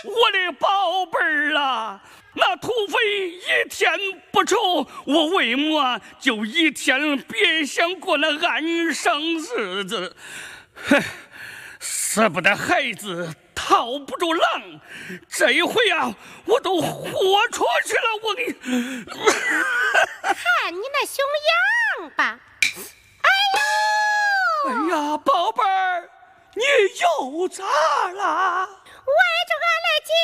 我的宝贝儿啊，那土匪一天不愁，我为么就一天别想过那安生日子？哼，舍不得孩子套不住狼，这一回啊，我都豁出去了，我给你。 看你那熊样吧！ 哎呀，宝贝儿，你又咋了？ 外甥俺来进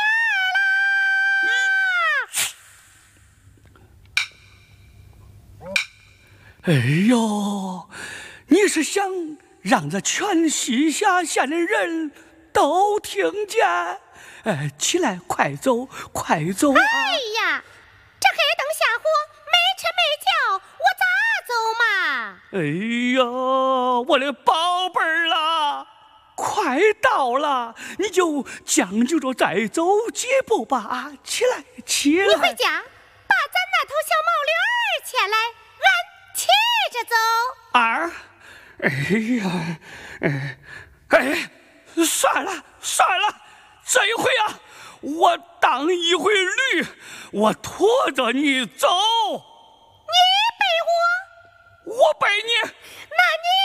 哎呦，你是想让这全西夏县的人都听见？哎，起来，快走，快走啊！ 哎呀，这黑灯瞎火，没吃没觉，我咋走嘛？ 哎呀，我的宝贝儿啊，快到了，你就将就着再走几步吧！啊，起来，起来！ 你回家把咱那头小毛驴儿牵来，俺骑着走。 儿，哎呀，算了，这一回啊，我当一回驴，我驮着你走。 你背我， 我背你。 那你